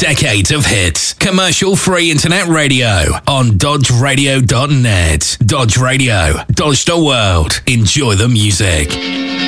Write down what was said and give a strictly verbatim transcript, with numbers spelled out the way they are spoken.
Decades of hits. Commercial-free internet radio on dodge radio dot net. Dodge Radio. Dodge the world. Enjoy the music.